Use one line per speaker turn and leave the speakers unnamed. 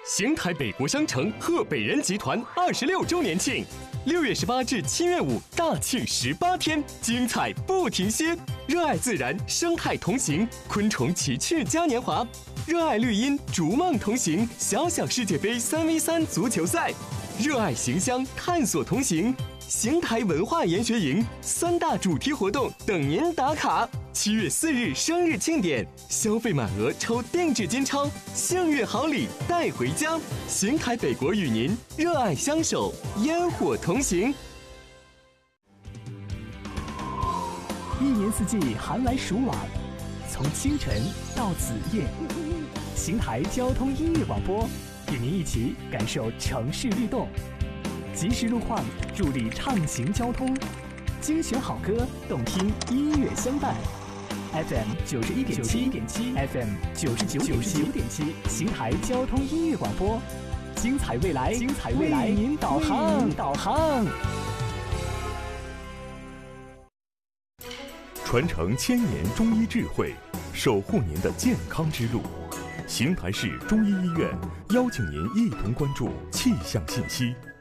邢台北国商城贺北人集团26周年庆，6月18至7月5大庆18天，精彩不停歇。热爱自然，生态同行，昆虫奇趣嘉年华；热爱绿荫，逐梦同行，小小世界杯3v3足球赛；热爱形乡，探索同行。邢台文化研学营3大主题活动等您打卡。7月4日生日庆典，消费满额抽定制金钞，幸运好礼带回家。邢台北国与您热爱相守，烟火同行。
一年四季寒来暑往，从清晨到子夜，邢台交通音乐广播与您一起感受城市律动，及时路况助力畅行交通，精选好歌，动听音乐相伴。FM 91.7 FM 99.7，邢台交通音乐广播，精彩未来，为您导航。
传承千年中医智慧，守护您的健康之路。邢台市中医医院邀请您一同关注气象信息。